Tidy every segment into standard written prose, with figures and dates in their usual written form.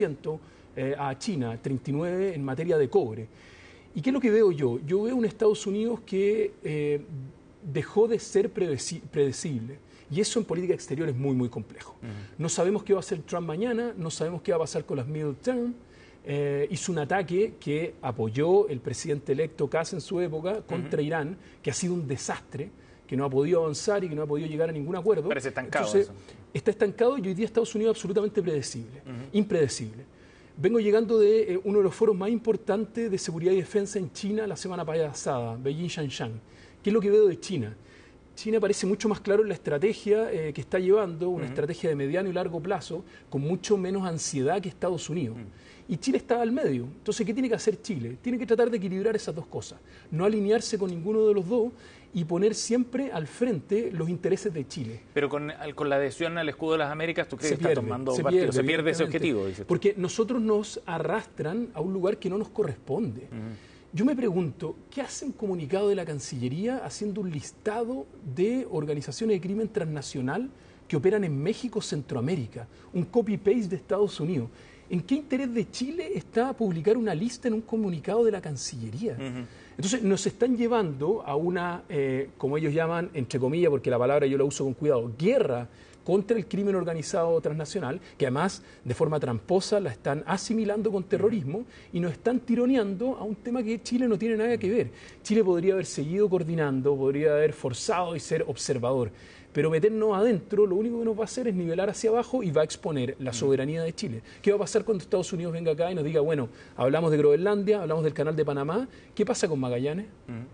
a China, 39% en materia de cobre. ¿Y qué es lo que veo yo? Yo veo un Estados Unidos que dejó de ser predecible. Y eso en política exterior es muy, muy complejo. No sabemos qué va a hacer Trump mañana, no sabemos qué va a pasar con las midterm. Hizo un ataque que apoyó el presidente electo Kass en su época contra Irán, que ha sido un desastre, que no ha podido avanzar y que no ha podido llegar a ningún acuerdo. Parece estancado. Entonces, eso. está estancado y hoy día Estados Unidos es absolutamente predecible, impredecible. Vengo llegando de uno de los foros más importantes de seguridad y defensa en China la semana pasada, Beijing-Shanshan. ¿Qué es lo que veo de China? China parece mucho más claro en la estrategia que está llevando, una estrategia de mediano y largo plazo, con mucho menos ansiedad que Estados Unidos. Y Chile está al medio. Entonces, ¿qué tiene que hacer Chile? Tiene que tratar de equilibrar esas dos cosas, no alinearse con ninguno de los dos y poner siempre al frente los intereses de Chile. Pero con la adhesión al escudo de las Américas, ¿tú crees que está tomando se partido? pierde, Se pierde ese objetivo, dices tú. Porque nosotros nos arrastran a un lugar que no nos corresponde. Yo me pregunto, ¿qué hace un comunicado de la Cancillería haciendo un listado de organizaciones de crimen transnacional que operan en México, Centroamérica? Un copy-paste de Estados Unidos. ¿En qué interés de Chile está publicar una lista en un comunicado de la Cancillería? Entonces nos están llevando a una, como ellos llaman, entre comillas, porque la palabra yo la uso con cuidado, guerra contra el crimen organizado transnacional, que además de forma tramposa la están asimilando con terrorismo y nos están tironeando a un tema que Chile no tiene nada que ver. Chile podría haber seguido coordinando, podría haber forzado y ser observador, pero meternos adentro lo único que nos va a hacer es nivelar hacia abajo y va a exponer la soberanía de Chile. ¿Qué va a pasar cuando Estados Unidos venga acá y nos diga, bueno, hablamos de Groenlandia, hablamos del Canal de Panamá, ¿qué pasa con Magallanes?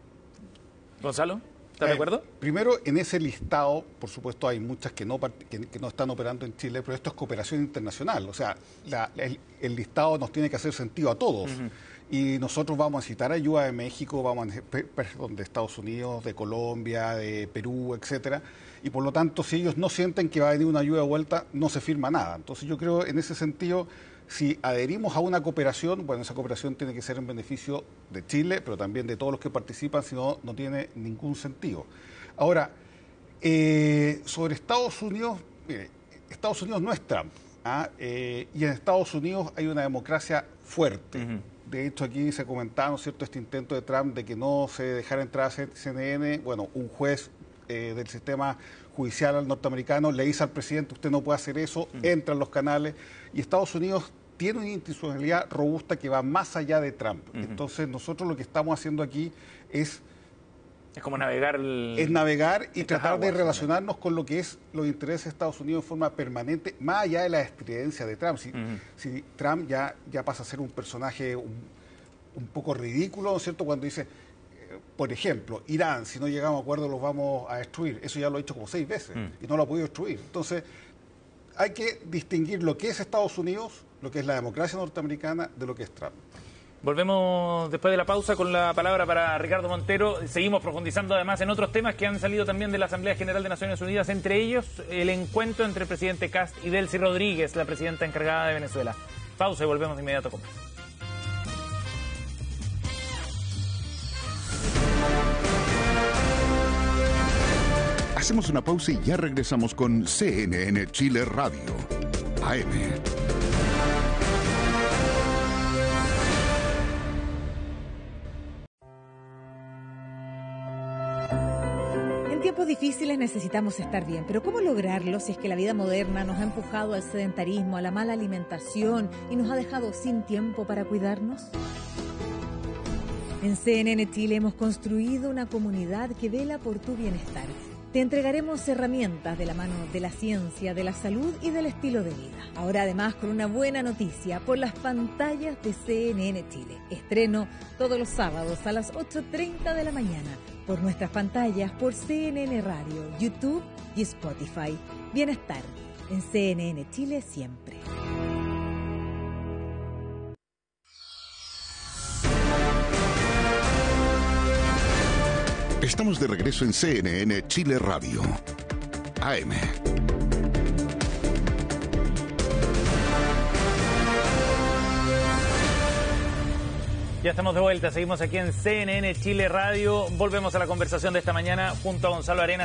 Gonzalo, ¿estás de acuerdo? Primero, en ese listado, por supuesto, hay muchas que no están operando en Chile, pero esto es cooperación internacional. O sea, el listado nos tiene que hacer sentido a todos. Y nosotros vamos a citar ayuda de México, de Estados Unidos, de Colombia, de Perú, etcétera. Y por lo tanto, si ellos no sienten que va a venir una ayuda de vuelta, no se firma nada. Entonces yo creo, en ese sentido, si adherimos a una cooperación, bueno, esa cooperación tiene que ser en beneficio de Chile, pero también de todos los que participan, si no, no tiene ningún sentido. Ahora, sobre Estados Unidos, mire, Estados Unidos no es Trump, y en Estados Unidos hay una democracia fuerte. De hecho, aquí se comentaba, ¿no es cierto?, este intento de Trump de que no se dejara entrar a CNN. Bueno, un juez del sistema judicial norteamericano le dice al presidente, usted no puede hacer eso, entra en los canales, y Estados Unidos tiene una institucionalidad robusta que va más allá de Trump. Entonces, nosotros lo que estamos haciendo aquí es como navegar y tratar de relacionarnos con lo que es los intereses de Estados Unidos en forma permanente, más allá de la estridencia de Trump. Si Trump ya pasa a ser un personaje un poco ridículo, ¿no es cierto?, cuando dice, por ejemplo, Irán, si no llegamos a acuerdo los vamos a destruir. Eso ya lo ha hecho como 6 veces y no lo ha podido destruir. Entonces, hay que distinguir lo que es Estados Unidos, lo que es la democracia norteamericana, de lo que es Trump. Volvemos después de la pausa con la palabra para Ricardo Montero. Seguimos profundizando además en otros temas que han salido también de la Asamblea General de Naciones Unidas, entre ellos el encuentro entre el presidente Kast y Delcy Rodríguez, la presidenta encargada de Venezuela. Pausa y volvemos de inmediato con más. Hacemos una pausa y ya regresamos con CNN Chile Radio, AM. En tiempos difíciles necesitamos estar bien, pero ¿cómo lograrlo si es que la vida moderna nos ha empujado al sedentarismo, a la mala alimentación y nos ha dejado sin tiempo para cuidarnos? En CNN Chile hemos construido una comunidad que vela por tu bienestar. Te entregaremos herramientas de la mano de la ciencia, de la salud y del estilo de vida. Ahora además con una buena noticia por las pantallas de CNN Chile. Estreno todos los sábados a las 8:30 de la mañana por nuestras pantallas, por CNN Radio, YouTube y Spotify. Bienestar en CNN Chile siempre. Estamos de regreso en CNN Chile Radio, AM. Ya estamos de vuelta, seguimos aquí en CNN Chile Radio. Volvemos a la conversación de esta mañana junto a Gonzalo Arenas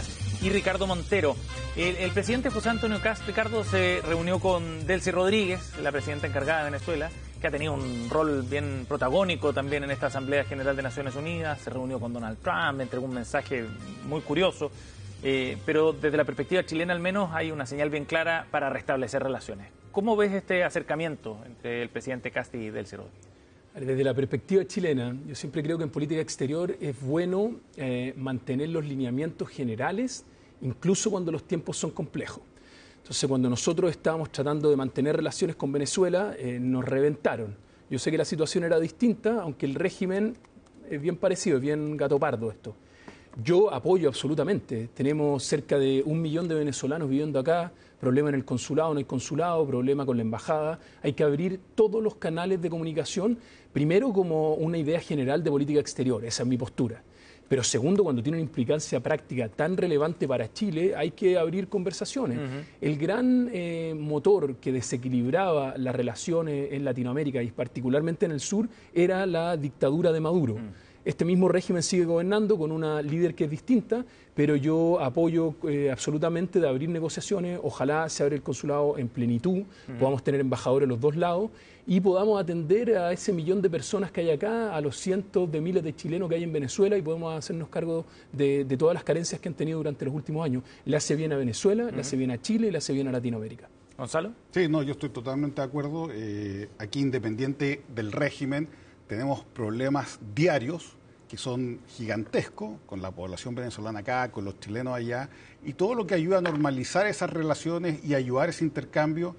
y Ricardo Montero. El presidente José Antonio Kast, Ricardo, se reunió con Delcy Rodríguez, la presidenta encargada de Venezuela, que ha tenido un rol bien protagónico también en esta Asamblea General de Naciones Unidas. Se reunió con Donald Trump, entregó un mensaje muy curioso, pero desde la perspectiva chilena al menos hay una señal bien clara para restablecer relaciones. ¿Cómo ves este acercamiento entre el presidente Kast y Delcy Rodríguez? Desde la perspectiva chilena, yo siempre creo que en política exterior es bueno mantener los lineamientos generales, incluso cuando los tiempos son complejos. Entonces, cuando nosotros estábamos tratando de mantener relaciones con Venezuela, nos reventaron. Yo sé que la situación era distinta, aunque el régimen es bien parecido, es bien gato pardo esto. Yo apoyo absolutamente. Tenemos cerca de 1 millón de venezolanos viviendo acá, problema en el consulado, no hay consulado, problema con la embajada. Hay que abrir todos los canales de comunicación, primero como una idea general de política exterior, esa es mi postura. Pero segundo, cuando tiene una implicancia práctica tan relevante para Chile, hay que abrir conversaciones. El gran motor que desequilibraba las relaciones en Latinoamérica y particularmente en el sur era la dictadura de Maduro. Este mismo régimen sigue gobernando con una líder que es distinta, pero yo apoyo absolutamente de abrir negociaciones. Ojalá se abra el consulado en plenitud, podamos tener embajadores a los dos lados y podamos atender a ese 1 millón de personas que hay acá, a los cientos de miles de chilenos que hay en Venezuela y podemos hacernos cargo de todas las carencias que han tenido durante los últimos años. Le hace bien a Venezuela, le hace bien a Chile y le hace bien a Latinoamérica. ¿Gonzalo? Sí, no, yo estoy totalmente de acuerdo. Aquí, independiente del régimen, tenemos problemas diarios que son gigantescos con la población venezolana acá, con los chilenos allá, y todo lo que ayuda a normalizar esas relaciones y ayudar ese intercambio,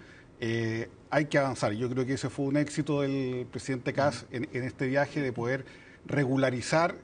hay que avanzar. Yo creo que ese fue un éxito del presidente Kast en este viaje, de poder regularizar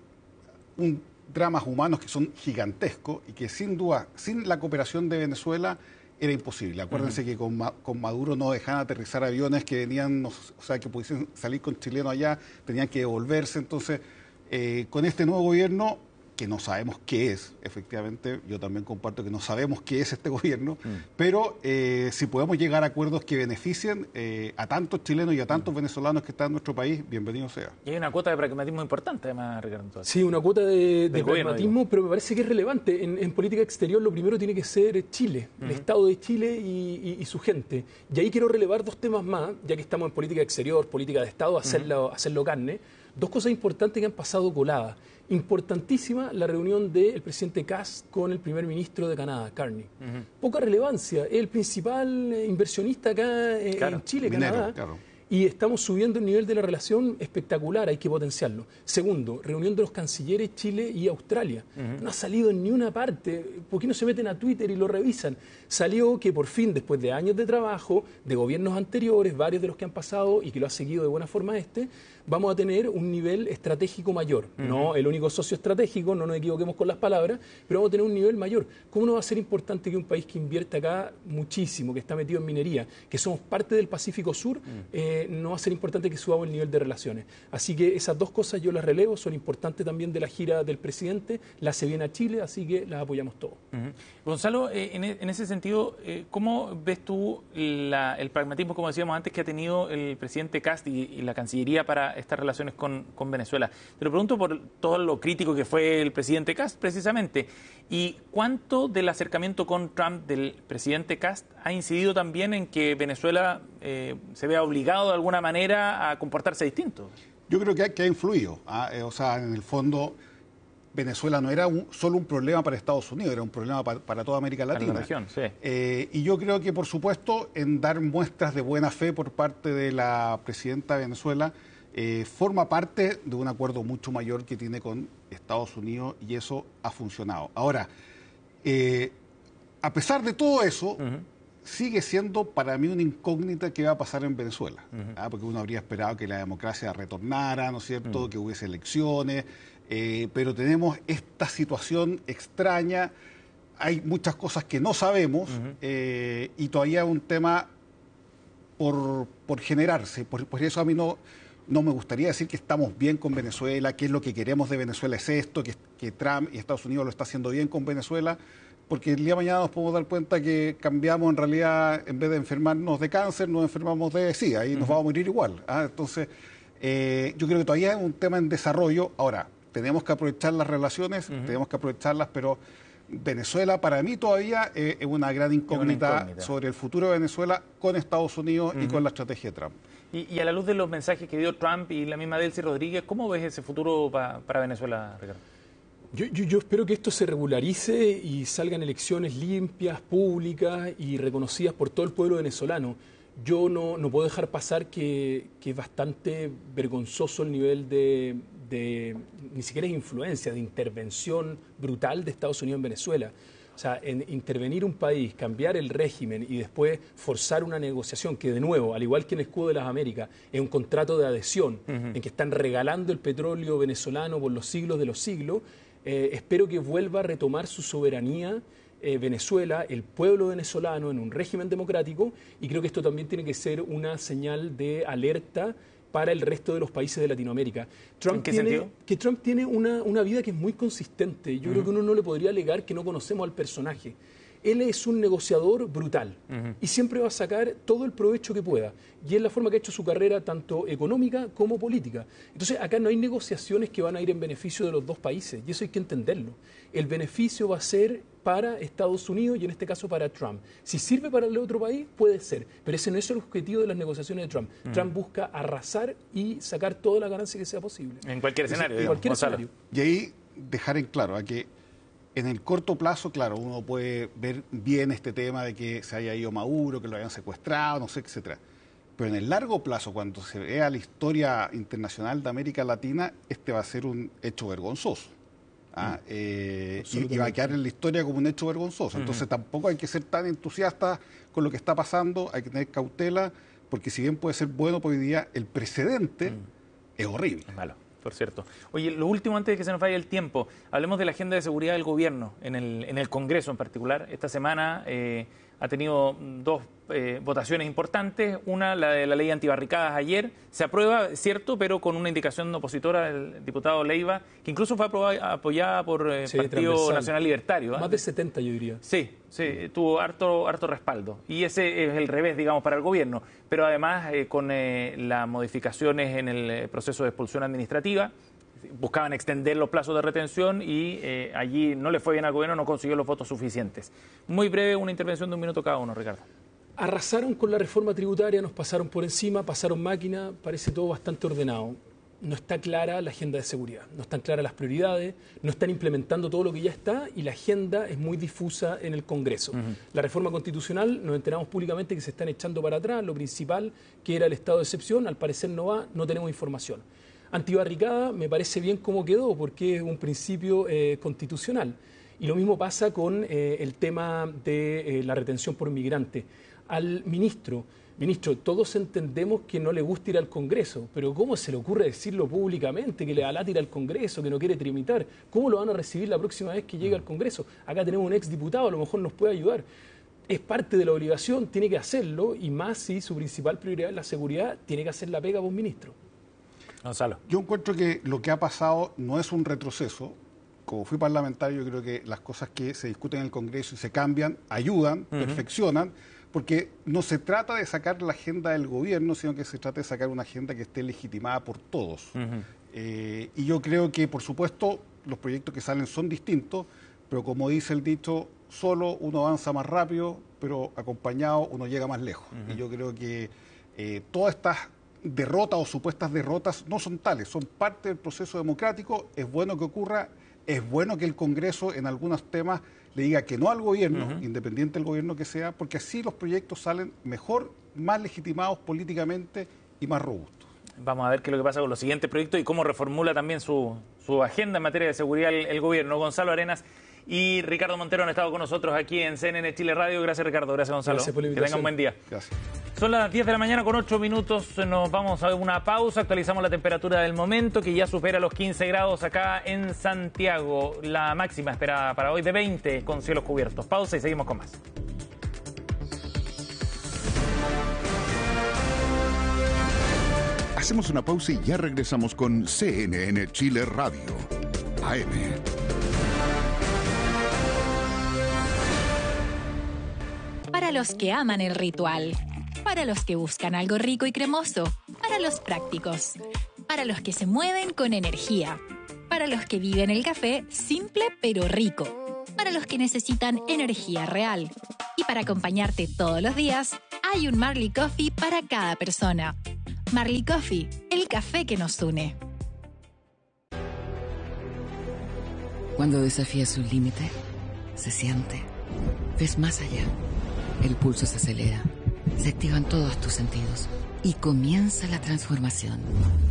dramas humanos que son gigantescos y que sin duda, sin la cooperación de Venezuela, era imposible. Acuérdense que con Maduro no dejaban aterrizar aviones que venían, o sea, que pudiesen salir con chilenos allá, tenían que devolverse. Entonces, con este nuevo gobierno, que no sabemos qué es, efectivamente, yo también comparto que no sabemos qué es este gobierno, pero si podemos llegar a acuerdos que beneficien a tantos chilenos y a tantos venezolanos que están en nuestro país, bienvenido sea. Y hay una cuota de pragmatismo importante, además, Ricardo. Sí, una cuota de pragmatismo, pero me parece que es relevante. En política exterior lo primero tiene que ser Chile, el Estado de Chile y su gente. Y ahí quiero relevar 2 temas más, ya que estamos en política exterior, política de Estado, hacerlo carne. 2 cosas importantes que han pasado coladas. Importantísima la reunión del presidente Kast con el primer ministro de Canadá, Carney. Poca relevancia, es el principal inversionista acá en Chile, minero, Canadá. Claro. Y estamos subiendo el nivel de la relación espectacular, hay que potenciarlo. Segundo, reunión de los cancilleres Chile y Australia. No ha salido en ni una parte. ¿Por qué no se meten a Twitter y lo revisan? Salió que por fin, después de años de trabajo, de gobiernos anteriores, varios de los que han pasado y que lo ha seguido de buena forma vamos a tener un nivel estratégico mayor. No el único socio estratégico, no nos equivoquemos con las palabras, pero vamos a tener un nivel mayor. ¿Cómo no va a ser importante que un país que invierte acá muchísimo, que está metido en minería, que somos parte del Pacífico Sur, no va a ser importante que subamos el nivel de relaciones? Así que esas 2 cosas yo las relevo, son importantes también de la gira del presidente, la hace bien a Chile, así que las apoyamos todos. Gonzalo, en ese sentido, ¿cómo ves tú el pragmatismo, como decíamos antes, que ha tenido el presidente Kast y la Cancillería para estas relaciones con Venezuela? Te lo pregunto por todo lo crítico que fue el presidente Kast, precisamente. ¿Y cuánto del acercamiento con Trump del presidente Kast ha incidido también en que Venezuela se vea obligado de alguna manera a comportarse distinto? Yo creo que ha influido. O sea, en el fondo, Venezuela no era solo un problema para Estados Unidos, era un problema para toda América Latina. Para la región, sí. Y yo creo que, por supuesto, en dar muestras de buena fe por parte de la presidenta de Venezuela, forma parte de un acuerdo mucho mayor que tiene con Estados Unidos, y eso ha funcionado. Ahora, a pesar de todo eso, sigue siendo para mí una incógnita qué va a pasar en Venezuela, porque uno habría esperado que la democracia retornara, ¿no es cierto?, que hubiese elecciones, pero tenemos esta situación extraña, hay muchas cosas que no sabemos, y todavía es un tema por generarse. Por eso a mí no me gustaría decir que estamos bien con Venezuela, que es lo que queremos de Venezuela es esto, que Trump y Estados Unidos lo está haciendo bien con Venezuela, porque el día de mañana nos podemos dar cuenta que cambiamos en realidad, en vez de enfermarnos de cáncer, nos enfermamos de SIDA y nos vamos a morir igual. Entonces, yo creo que todavía es un tema en desarrollo. Ahora, tenemos que aprovechar las relaciones, tenemos que aprovecharlas, pero Venezuela para mí todavía es una gran incógnita sobre el futuro de Venezuela con Estados Unidos y con la estrategia de Trump. Y a la luz de los mensajes que dio Trump y la misma Delcy Rodríguez, ¿cómo ves ese futuro para Venezuela, Ricardo? Yo espero que esto se regularice y salgan elecciones limpias, públicas y reconocidas por todo el pueblo venezolano. Yo no puedo dejar pasar que es bastante vergonzoso el nivel de ni siquiera de influencia, de intervención brutal de Estados Unidos en Venezuela. O sea, en intervenir un país, cambiar el régimen y después forzar una negociación que, de nuevo, al igual que en el Escudo de las Américas, es un contrato de adhesión en que están regalando el petróleo venezolano por los siglos de los siglos. Espero que vuelva a retomar su soberanía Venezuela, el pueblo venezolano en un régimen democrático, y creo que esto también tiene que ser una señal de alerta para el resto de los países de Latinoamérica. ¿En qué sentido? Que Trump tiene una vida que es muy consistente. Yo creo que uno no le podría alegar que no conocemos al personaje. Él es un negociador brutal y siempre va a sacar todo el provecho que pueda. Y es la forma que ha hecho su carrera tanto económica como política. Entonces acá no hay negociaciones que van a ir en beneficio de los dos países y eso hay que entenderlo. El beneficio va a ser para Estados Unidos y en este caso para Trump. Si sirve para el otro país, puede ser, pero ese no es el objetivo de las negociaciones de Trump. Trump busca arrasar y sacar toda la ganancia que sea posible. En cualquier escenario. En cualquier escenario. Y ahí dejar en claro a que en el corto plazo, claro, uno puede ver bien este tema de que se haya ido Maduro, que lo hayan secuestrado, no sé, etcétera. Pero en el largo plazo, cuando se vea la historia internacional de América Latina, este va a ser un hecho vergonzoso. Y va a quedar en la historia como un hecho vergonzoso. Entonces tampoco hay que ser tan entusiasta con lo que está pasando, hay que tener cautela, porque si bien puede ser bueno por hoy día, el precedente es horrible. Es malo. Por cierto. Oye, lo último antes de que se nos vaya el tiempo, hablemos de la agenda de seguridad del gobierno, en el Congreso en particular. Esta semana ha tenido dos votaciones importantes. Una, la de la ley antibarricadas ayer. Se aprueba, cierto, pero con una indicación opositora del diputado Leiva, que incluso fue apoyada por el Partido Nacional Libertario. Más de 70, yo diría. Sí, tuvo harto respaldo. Y ese es el revés, digamos, para el gobierno. Pero además, con las modificaciones en el proceso de expulsión administrativa, buscaban extender los plazos de retención y allí no le fue bien al gobierno, no consiguió los votos suficientes. Muy breve, una intervención de 1 minuto cada uno, Ricardo. Arrasaron con la reforma tributaria, nos pasaron por encima, pasaron máquina, parece todo bastante ordenado. No está clara la agenda de seguridad, no están claras las prioridades, no están implementando todo lo que ya está y la agenda es muy difusa en el Congreso. La reforma constitucional, nos enteramos públicamente que se están echando para atrás, lo principal que era el estado de excepción, al parecer no va, no tenemos información. Antibarricada me parece bien cómo quedó porque es un principio constitucional. Y lo mismo pasa con el tema de la retención por migrante. Al ministro, todos entendemos que no le gusta ir al Congreso, pero ¿cómo se le ocurre decirlo públicamente, que le da lata ir al Congreso, que no quiere tramitar? ¿Cómo lo van a recibir la próxima vez que llegue al Congreso? Acá tenemos un exdiputado, a lo mejor nos puede ayudar. Es parte de la obligación, tiene que hacerlo, y más si su principal prioridad es la seguridad, tiene que hacer la pega por ministro. Gonzalo. Yo encuentro que lo que ha pasado no es un retroceso. Como fui parlamentario, yo creo que las cosas que se discuten en el Congreso y se cambian, ayudan, perfeccionan, porque no se trata de sacar la agenda del gobierno, sino que se trata de sacar una agenda que esté legitimada por todos. Y yo creo que, por supuesto, los proyectos que salen son distintos, pero como dice el dicho, solo uno avanza más rápido, pero acompañado uno llega más lejos. Y yo creo que todas estas derrotas o supuestas derrotas no son tales, son parte del proceso democrático. Es bueno que ocurra, es bueno que el Congreso en algunos temas le diga que no al gobierno, independiente del gobierno que sea, porque así los proyectos salen mejor, más legitimados políticamente y más robustos. Vamos a ver qué es lo que pasa con los siguientes proyectos y cómo reformula también su agenda en materia de seguridad el gobierno. Gonzalo Arenas y Ricardo Montero han estado con nosotros aquí en CNN Chile Radio. Gracias, Ricardo. Gracias, Gonzalo. Gracias por la invitación. Que tengan un buen día. Gracias. Son las 10 de la mañana con 8 minutos. Nos vamos a una pausa. Actualizamos la temperatura del momento, que ya supera los 15 grados acá en Santiago. La máxima esperada para hoy de 20 con cielos cubiertos. Pausa y seguimos con más. Hacemos una pausa y ya regresamos con CNN Chile Radio. AM. Para los que aman el ritual, para los que buscan algo rico y cremoso, para los prácticos, para los que se mueven con energía, para los que viven el café simple pero rico, para los que necesitan energía real. Y para acompañarte todos los días, hay un Marley Coffee para cada persona. Marley Coffee, el café que nos une. Cuando desafías un límite, se siente. Ves más allá. El pulso se acelera. Se activan todos tus sentidos. Y comienza la transformación.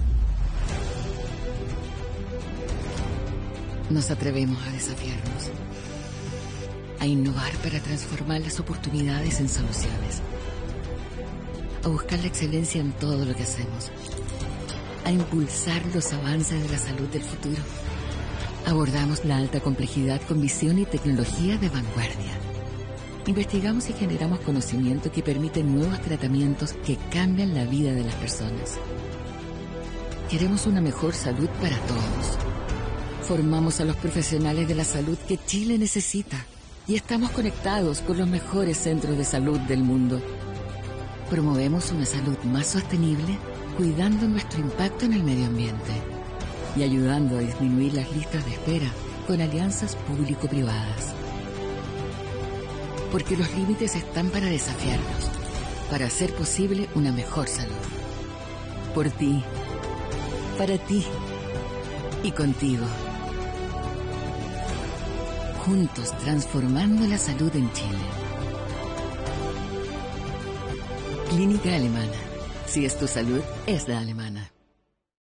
Nos atrevemos a desafiarnos. A innovar para transformar las oportunidades en soluciones. A buscar la excelencia en todo lo que hacemos. A impulsar los avances de la salud del futuro. Abordamos la alta complejidad con visión y tecnología de vanguardia. Investigamos y generamos conocimiento que permite nuevos tratamientos que cambian la vida de las personas. Queremos una mejor salud para todos. Formamos a los profesionales de la salud que Chile necesita y estamos conectados con los mejores centros de salud del mundo. Promovemos una salud más sostenible, cuidando nuestro impacto en el medio ambiente y ayudando a disminuir las listas de espera con alianzas público-privadas. Porque los límites están para desafiarnos, para hacer posible una mejor salud. Por ti, para ti y contigo. Juntos transformando la salud en Chile. Clínica Alemana. Si es tu salud, es la alemana.